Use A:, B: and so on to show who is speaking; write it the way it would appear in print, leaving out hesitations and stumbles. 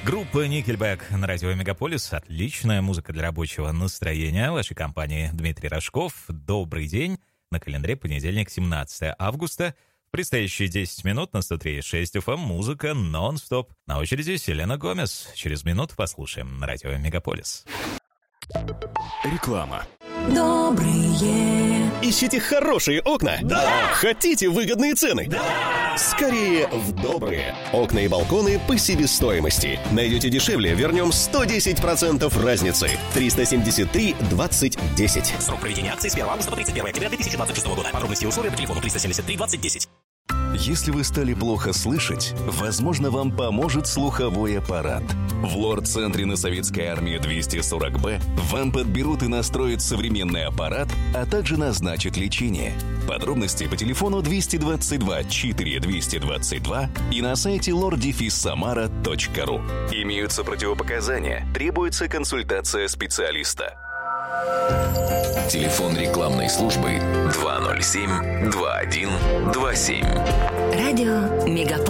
A: Группа Nickelback на радио Мегаполис. Отличная музыка для рабочего настроения. В вашей компании Дмитрий Рожков. Добрый день. На календаре понедельник, 17 августа. В предстоящие 10 минут на 103.6 FM музыка нон-стоп. На очереди Селена Гомес. Через минуту послушаем на радио Мегаполис.
B: Реклама.
C: Добрые.
D: Ищите хорошие окна?
C: Да!
D: Хотите выгодные цены?
C: Да!
D: Скорее в добрые. Окна и балконы по себестоимости. Найдете дешевле, вернем 110% разницы. 373 20 10.
E: Срок проведения акции с 1 августа по 31 октября 2026 года. Подробности и условия по телефону 373 20 10.
B: Если вы стали плохо слышать, возможно, вам поможет слуховой аппарат. В лор-центре на Советской армии 240Б вам подберут и настроят современный аппарат, а также назначат лечение. Подробности по телефону 222 4 222 и на сайте lor-samara.ru. Имеются противопоказания, требуется консультация специалиста. Телефон рекламной службы 207 21 27.
C: Радио Мегаполис.